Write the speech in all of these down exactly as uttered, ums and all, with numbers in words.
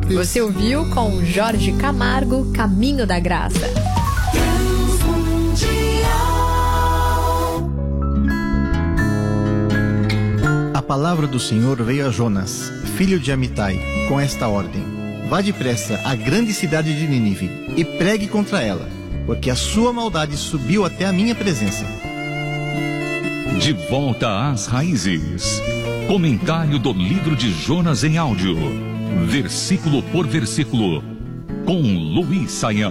Você ouviu com Jorge Camargo, Caminho da Graça. A palavra do Senhor veio a Jonas, filho de Amitai, com esta ordem: vá depressa à grande cidade de Nínive e pregue contra ela, porque a sua maldade subiu até a minha presença. De volta às raízes. Comentário do livro de Jonas em áudio, versículo por versículo, com Luiz Saião.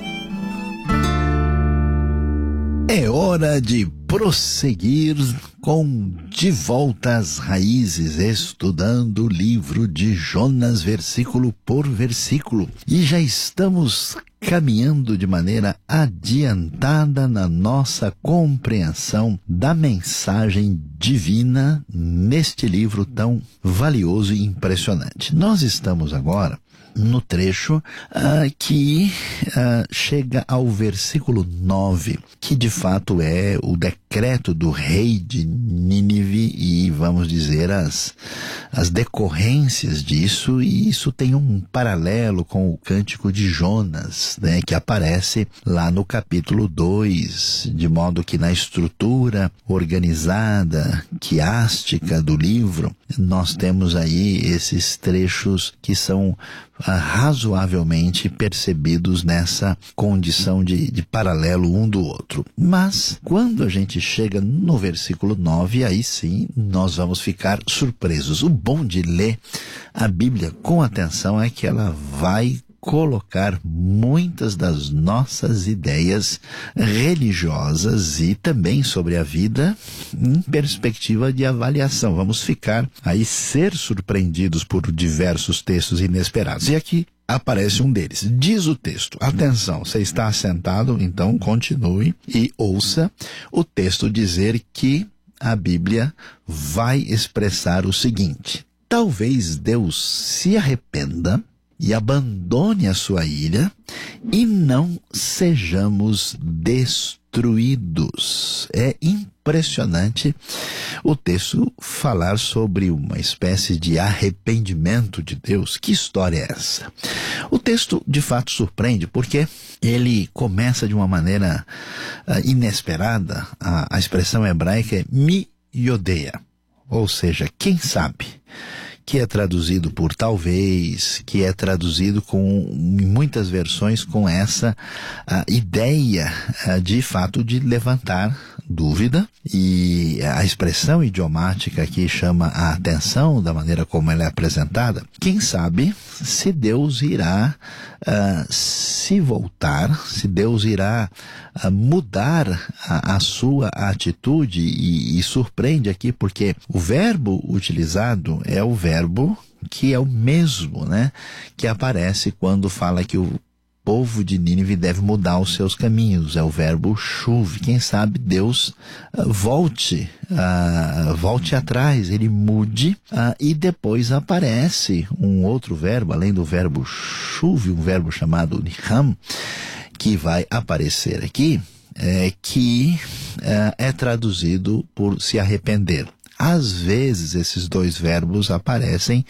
É hora de prosseguir com De Volta às Raízes, estudando o livro de Jonas versículo por versículo. E já estamos caminhando de maneira adiantada na nossa compreensão da mensagem divina neste livro tão valioso e impressionante. Nós estamos agora no trecho uh, que uh, chega ao versículo nove, que de fato é o decreto do rei de Nínive e, vamos dizer, as, as decorrências disso, e isso tem um paralelo com o cântico de Jonas, né, que aparece lá no capítulo dois, de modo que na estrutura organizada, quiástica do livro, nós temos aí esses trechos que são ah, razoavelmente percebidos nessa condição de, de paralelo um do outro. Mas, quando a gente chega no versículo nove, aí sim nós vamos ficar surpresos. O bom de ler a Bíblia com atenção é que ela vai colocar muitas das nossas ideias religiosas e também sobre a vida em perspectiva de avaliação. Vamos ficar aí ser surpreendidos por diversos textos inesperados. E aqui aparece um deles. Diz o texto, atenção, você está assentado, então continue e ouça o texto dizer que a Bíblia vai expressar o seguinte: talvez Deus se arrependa e abandone a sua ira, e não sejamos destruídos. É impressionante o texto falar sobre uma espécie de arrependimento de Deus. Que história é essa? O texto, de fato, surpreende, porque ele começa de uma maneira uh, inesperada. A, a expressão hebraica é mi yodeia, ou seja, quem sabe, que é traduzido por talvez, que é traduzido com, em muitas versões, com essa a, ideia a, de fato de levantar dúvida, e a expressão idiomática aqui chama a atenção da maneira como ela é apresentada. Quem sabe se Deus irá uh, se voltar, se Deus irá uh, mudar a, a sua atitude, e, e surpreende aqui porque o verbo utilizado é o verbo que é o mesmo, né, que aparece quando fala que o povo de Nínive deve mudar os seus caminhos. É o verbo chuve. Quem sabe Deus uh, volte, uh, volte atrás, ele mude, uh, e depois aparece um outro verbo, além do verbo chuve, um verbo chamado niham, que vai aparecer aqui, é, que uh, é traduzido por se arrepender. Às vezes esses dois verbos aparecem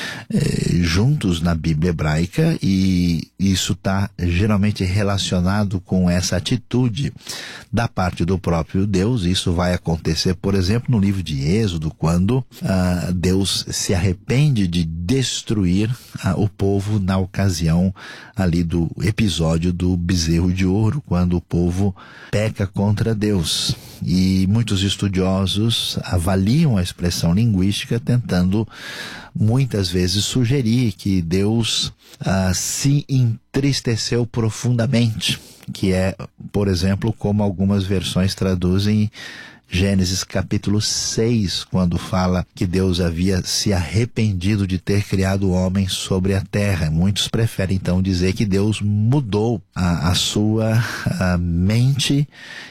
eh, juntos na Bíblia hebraica, e isso está geralmente relacionado com essa atitude da parte do próprio Deus. Isso vai acontecer, por exemplo, no livro de Êxodo, quando ah, Deus se arrepende de destruir ah, o povo na ocasião ali do episódio do bezerro de ouro, quando o povo peca contra Deus. E muitos estudiosos avaliam a expressão linguística, tentando muitas vezes sugerir que Deus ah, se entristeceu profundamente, que é, por exemplo, como algumas versões traduzem Gênesis capítulo seis, quando fala que Deus havia se arrependido de ter criado o homem sobre a terra. Muitos preferem então dizer que Deus mudou a, a sua a mente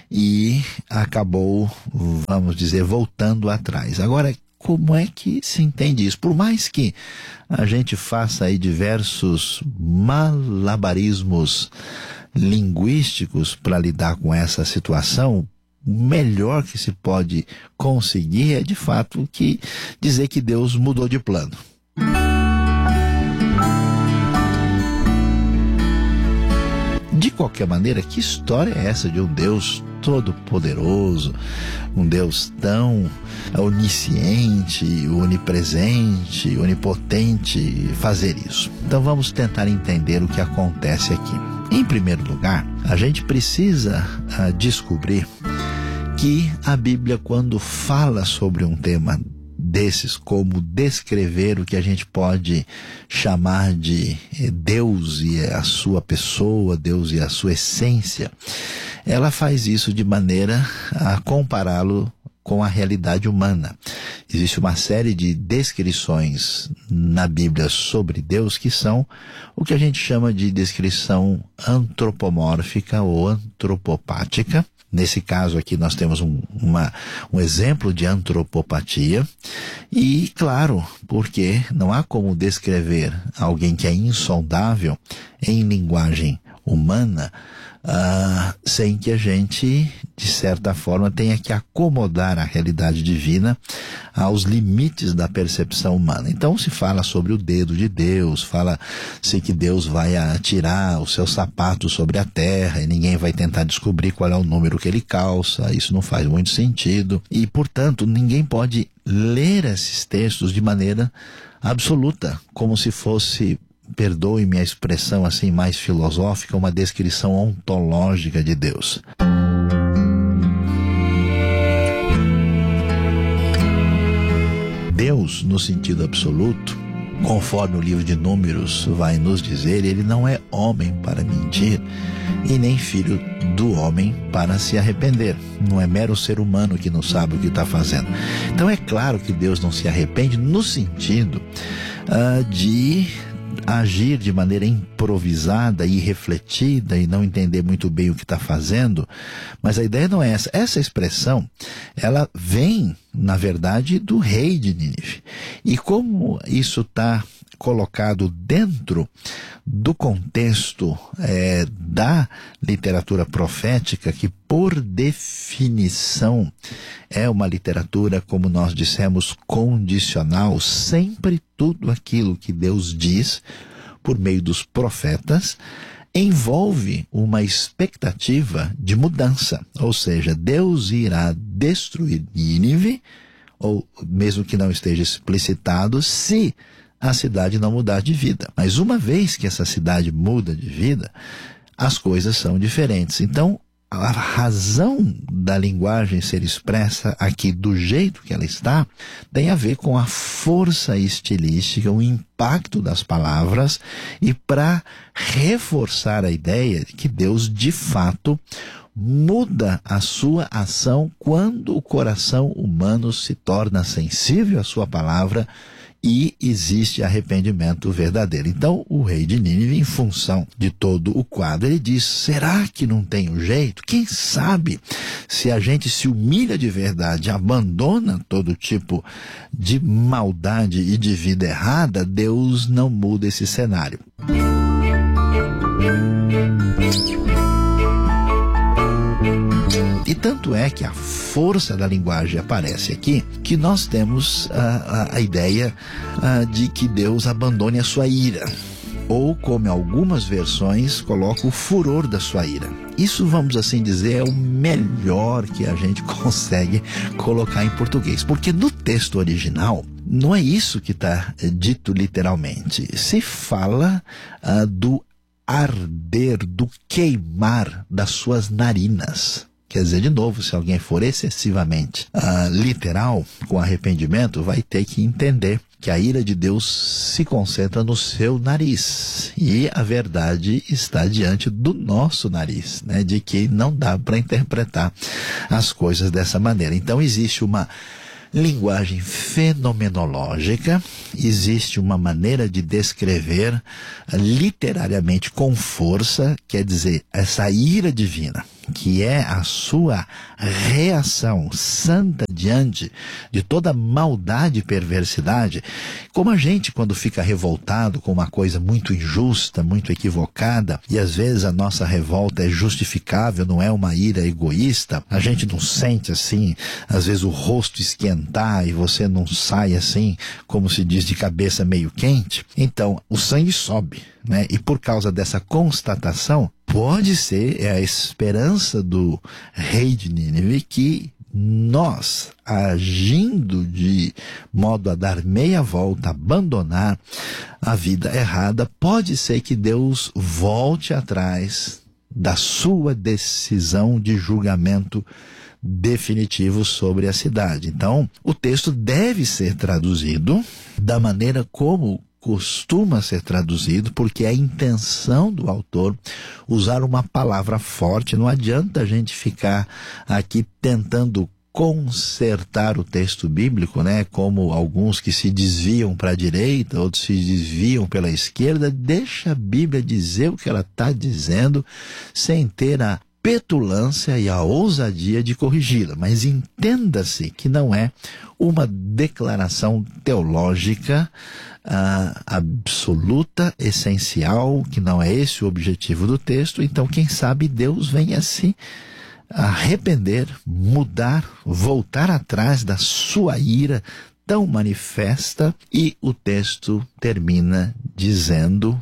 e acabou, vamos dizer, voltando atrás. Agora, como é que se entende isso? Por mais que a gente faça aí diversos malabarismos linguísticos para lidar com essa situação, o melhor que se pode conseguir é, de fato, que dizer que Deus mudou de plano. qualquer maneira, que história é essa de um Deus todo-poderoso, um Deus tão onisciente, onipresente, onipotente fazer isso? Então vamos tentar entender o que acontece aqui. Em primeiro lugar, a gente precisa uh, descobrir que a Bíblia, quando fala sobre um tema desses, como descrever o que a gente pode chamar de Deus e a sua pessoa, Deus e a sua essência, ela faz isso de maneira a compará-lo com a realidade humana. Existe uma série de descrições na Bíblia sobre Deus que são o que a gente chama de descrição antropomórfica ou antropopática. Nesse caso aqui nós temos um, uma, um exemplo de antropopatia e, claro, porque não há como descrever alguém que é insondável em linguagem humana Uh, sem que a gente, de certa forma, tenha que acomodar a realidade divina aos limites da percepção humana. Então se fala sobre o dedo de Deus, fala-se que Deus vai atirar os seus sapatos sobre a terra e ninguém vai tentar descobrir qual é o número que ele calça. Isso não faz muito sentido e, portanto, ninguém pode ler esses textos de maneira absoluta, como se fosse, perdoe-me a expressão assim mais filosófica, uma descrição ontológica de Deus. Deus, no sentido absoluto, conforme o livro de Números vai nos dizer, ele não é homem para mentir e nem filho do homem para se arrepender. Não é mero ser humano que não sabe o que está fazendo. Então é claro que Deus não se arrepende no sentido uh, de agir de maneira improvisada e refletida e não entender muito bem o que está fazendo, mas a ideia não é essa. Essa expressão, ela vem, na verdade, do rei de Nínive. E como isso está colocado dentro do contexto é, da literatura profética, que por definição é uma literatura, como nós dissemos, condicional, sempre tudo aquilo que Deus diz por meio dos profetas envolve uma expectativa de mudança, ou seja, Deus irá destruir Nínive, ou mesmo que não esteja explicitado, se a cidade não mudar de vida. Mas uma vez que essa cidade muda de vida, as coisas são diferentes. Então, a razão da linguagem ser expressa aqui do jeito que ela está tem a ver com a força estilística, o impacto das palavras e para reforçar a ideia de que Deus de fato muda a sua ação quando o coração humano se torna sensível à sua palavra e existe arrependimento verdadeiro. Então, o rei de Nínive, em função de todo o quadro, ele diz, será que não tem um jeito? Quem sabe se a gente se humilha de verdade, abandona todo tipo de maldade e de vida errada, Deus não muda esse cenário. E tanto é que a força da linguagem aparece aqui, que nós temos a, a, a ideia a, de que Deus abandone a sua ira. Ou, como algumas versões, coloca o furor da sua ira. Isso, vamos assim dizer, é o melhor que a gente consegue colocar em português. Porque no texto original, não é isso que está dito literalmente. Se fala uh, do arder, do queimar das suas narinas. Quer dizer, de novo, se alguém for excessivamente uh, literal, com arrependimento, vai ter que entender que a ira de Deus se concentra no seu nariz. E a verdade está diante do nosso nariz, né? De que não dá para interpretar as coisas dessa maneira. Então existe uma linguagem fenomenológica, existe uma maneira de descrever literariamente com força, quer dizer, essa ira divina, que é a sua reação santa diante de toda maldade e perversidade. Como a gente, quando fica revoltado com uma coisa muito injusta, muito equivocada, e às vezes a nossa revolta é justificável, não é uma ira egoísta, a gente não sente assim, às vezes o rosto esquentar e você não sai assim, como se diz, de cabeça meio quente. Então, o sangue sobe, né? E por causa dessa constatação, pode ser, é a esperança do rei de Nínive, que nós, agindo de modo a dar meia volta, abandonar a vida errada, pode ser que Deus volte atrás da sua decisão de julgamento definitivo sobre a cidade. Então, o texto deve ser traduzido da maneira como costuma ser traduzido, porque é a intenção do autor usar uma palavra forte. Não adianta a gente ficar aqui tentando consertar o texto bíblico, né? Como alguns que se desviam para a direita, outros se desviam pela esquerda. Deixa a Bíblia dizer o que ela está dizendo, sem ter a petulância e a ousadia de corrigi-la. Mas entenda-se que não é uma declaração teológica ah, absoluta, essencial, que não é esse o objetivo do texto. Então, quem sabe Deus venha se arrepender, mudar, voltar atrás da sua ira tão manifesta. E o texto termina dizendo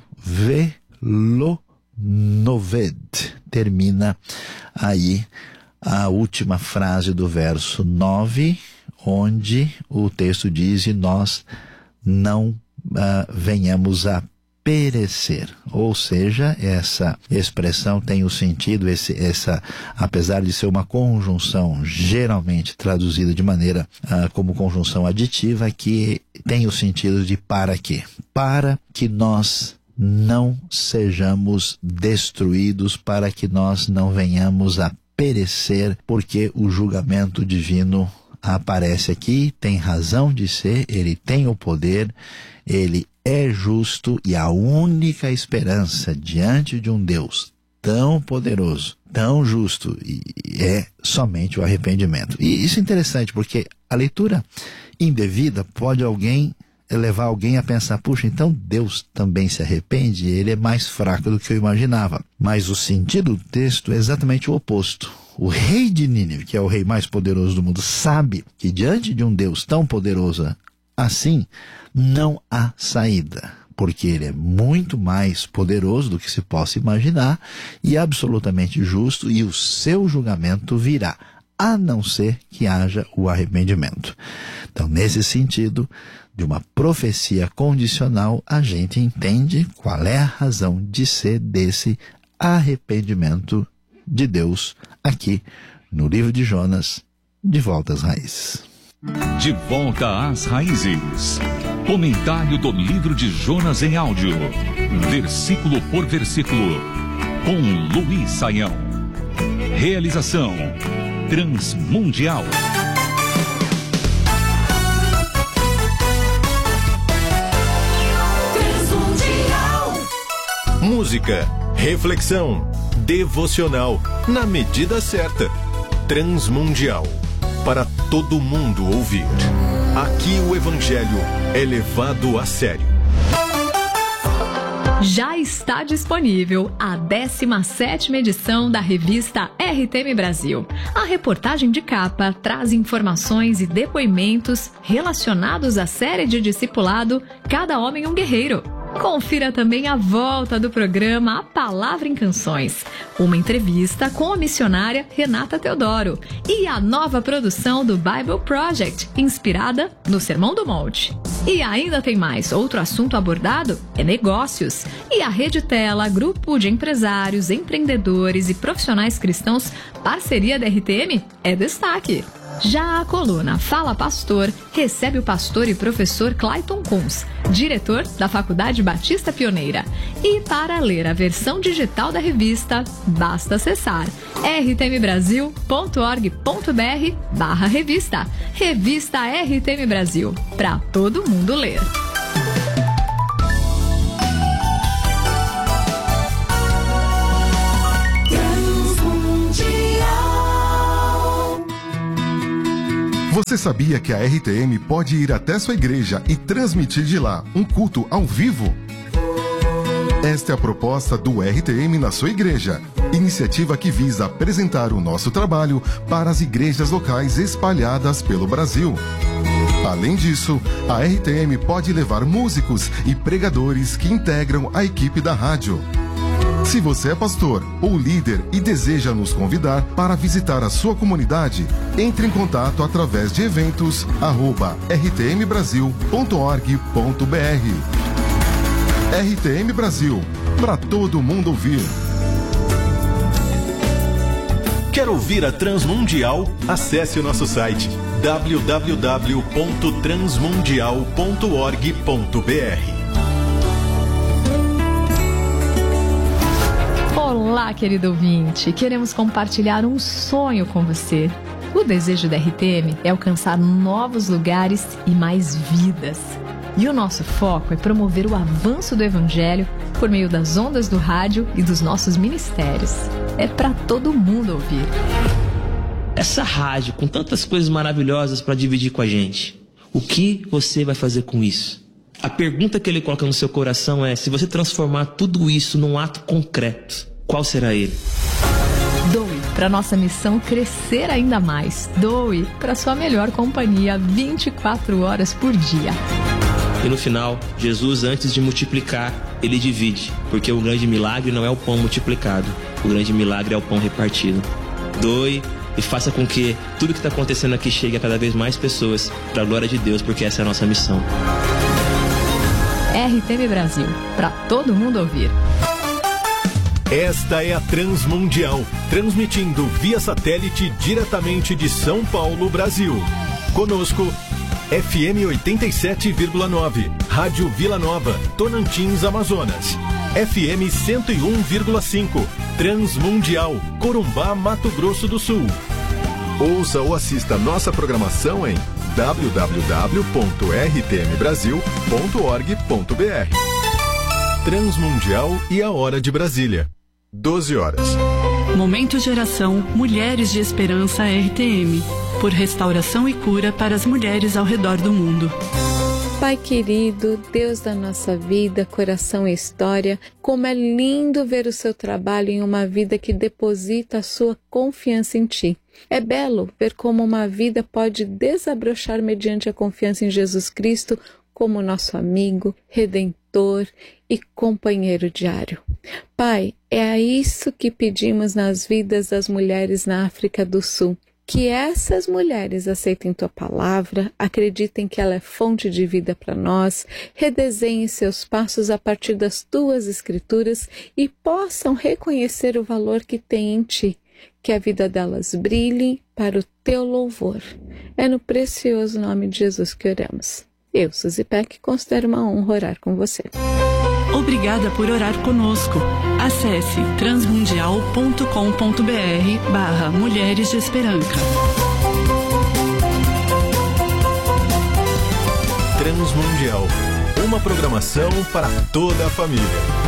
Velo Noved. Termina aí a última frase do verso nove, onde o texto diz: e nós não uh, venhamos a perecer. Ou seja, essa expressão tem o sentido, esse, essa, apesar de ser uma conjunção geralmente traduzida de maneira uh, como conjunção aditiva, que tem o sentido de para quê? Para que nós não sejamos destruídos, para que nós não venhamos a perecer, porque o julgamento divino aparece aqui, tem razão de ser, ele tem o poder, ele é justo, e a única esperança diante de um Deus tão poderoso, tão justo, é somente o arrependimento. E isso é interessante, porque a leitura indevida pode alguém levar alguém a pensar: puxa, então Deus também se arrepende? Ele é mais fraco do que eu imaginava. Mas o sentido do texto é exatamente o oposto. O rei de Nínive, que é o rei mais poderoso do mundo, sabe que diante de um Deus tão poderoso assim, não há saída, porque ele é muito mais poderoso do que se possa imaginar e absolutamente justo, e o seu julgamento virá, a não ser que haja o arrependimento. Então, nesse sentido, de uma profecia condicional, a gente entende qual é a razão de ser desse arrependimento de Deus aqui no livro de Jonas, De Volta às Raízes. De Volta às Raízes. Comentário do livro de Jonas em áudio, versículo por versículo, com Luiz Saião. Realização Transmundial. Música, reflexão, devocional, na medida certa. Transmundial, para todo mundo ouvir. Aqui o Evangelho é levado a sério. Já está disponível a décima sétima edição da revista R T M Brasil. A reportagem de capa traz informações e depoimentos relacionados à série de discipulado Cada Homem um Guerreiro. Confira também a volta do programa A Palavra em Canções, uma entrevista com a missionária Renata Teodoro, e a nova produção do Bible Project, inspirada no Sermão do Monte. E ainda tem mais. Outro assunto abordado é negócios. E a Rede Tela, grupo de empresários, empreendedores e profissionais cristãos, parceria da R T M, é destaque. Já a coluna Fala Pastor recebe o pastor e professor Clayton Kunz, diretor da Faculdade Batista Pioneira. E para ler a versão digital da revista, basta acessar r t m brasil ponto org ponto b r barra revista. Revista R T M Brasil, para todo mundo ler. Você sabia que a R T M pode ir até sua igreja e transmitir de lá um culto ao vivo? Esta é a proposta do R T M na sua igreja, iniciativa que visa apresentar o nosso trabalho para as igrejas locais espalhadas pelo Brasil. Além disso, a R T M pode levar músicos e pregadores que integram a equipe da rádio. Se você é pastor ou líder e deseja nos convidar para visitar a sua comunidade, entre em contato através de eventos arroba r t m brasil ponto org ponto b r. R T M Brasil, para todo mundo ouvir. Quer ouvir a Transmundial? Acesse o nosso site w w w ponto transmundial ponto org ponto b r. Olá, querido ouvinte! Queremos compartilhar um sonho com você. O desejo da R T M é alcançar novos lugares e mais vidas. E o nosso foco é promover o avanço do Evangelho por meio das ondas do rádio e dos nossos ministérios. É para todo mundo ouvir. Essa rádio com tantas coisas maravilhosas para dividir com a gente, o que você vai fazer com isso? A pergunta que ele coloca no seu coração é: se você transformar tudo isso num ato concreto, qual será ele? Doe para nossa missão crescer ainda mais. Doe para sua melhor companhia vinte e quatro horas por dia. E no final, Jesus, antes de multiplicar, ele divide, porque o grande milagre não é o pão multiplicado, o grande milagre é o pão repartido. Doe e faça com que tudo que está acontecendo aqui chegue a cada vez mais pessoas, para a glória de Deus, porque essa é a nossa missão. R T M Brasil, para todo mundo ouvir. Esta é a Transmundial, transmitindo via satélite diretamente de São Paulo, Brasil. Conosco, F M oitenta e sete vírgula nove, Rádio Vila Nova, Tonantins, Amazonas. F M cento e um vírgula cinco, Transmundial, Corumbá, Mato Grosso do Sul. Ouça ou assista nossa programação em w w w ponto r t m brasil ponto org ponto b r. Transmundial e a Hora de Brasília. doze horas. Momento Geração Mulheres de Esperança R T M. Por restauração e cura para as mulheres ao redor do mundo. Pai querido, Deus da nossa vida, coração e história, como é lindo ver o seu trabalho em uma vida que deposita a sua confiança em Ti. É belo ver como uma vida pode desabrochar mediante a confiança em Jesus Cristo como nosso amigo, redentor e companheiro diário. Pai, é a isso que pedimos nas vidas das mulheres na África do Sul. Que essas mulheres aceitem Tua palavra, acreditem que ela é fonte de vida para nós, redesenhem seus passos a partir das Tuas Escrituras e possam reconhecer o valor que tem em Ti. Que a vida delas brilhe para o Teu louvor. É no precioso nome de Jesus que oramos. Eu, Suzy Peck, considero uma honra orar com você. Obrigada por orar conosco. Acesse transmundial ponto com ponto b r barra Mulheres de Esperança. Transmundial, uma programação para toda a família.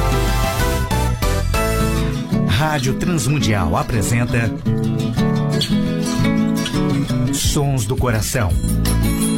Rádio Transmundial apresenta Sons do Coração.